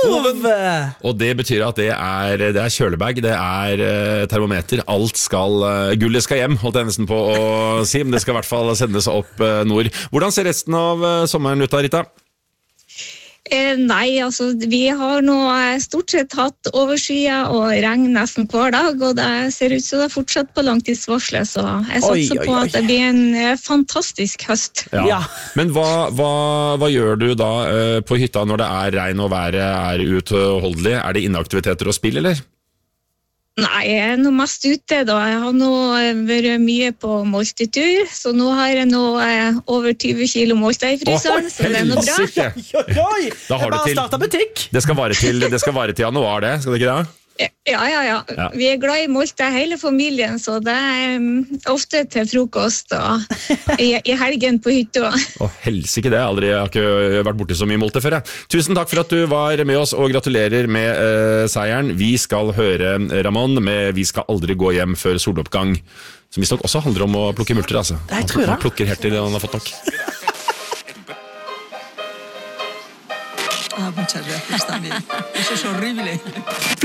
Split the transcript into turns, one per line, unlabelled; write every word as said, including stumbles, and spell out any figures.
oven.
Og det betyr at det er, det er kjølebag, det er uh, termometer, alt skal, uh, gullet skal hjem, holdt jeg nesten på å si, men det skal i hvert fall sendes opp uh, nord. Hvordan ser resten av uh, sommeren ut da, Rita?
Eh, nei, altså, vi har nå stort sett hatt overskyer og regn nesten hver dag, og det ser ut som det er fortsatt på langtidsvarslet, så jeg satser oi, oi, på at det blir en eh, fantastisk høst.
Ja. Ja. Men hva, hva, hva gjør du da eh, på hytta når det er regn og været er utholdelig? Er det inneaktiviteter og spill, eller?
Nei, jeg er nå mest ute da. Jeg har nå vært mye på moltetur, så nå har jeg nå eh, over tyve kilo molter i fryseren, så det er noe bra.
Oi, oi, oi.
Da har
jeg bare
til,
startet butikk.
Det skal vare til, det skal vare til januar, det, skal det ikke det?
Ja, ja, ja.
Ja.
Vi er glad i molter hele familien, så det er um, ofte til frokost og i, i helgen på hytta.
Å, helsike det. Aldri, jeg har ikke vært borte så mye molte før. Jeg. Tusen takk for at du var med oss, og gratulerer med uh, seieren. Vi skal høre Ramón med Vi skal aldri gå hjem før soloppgang, som visst nok også handler om å plukke multer, altså.
Jeg tror det.
Han plukker helt til han har fått nok.
Ah, muchas gracias también. Eso es horrible.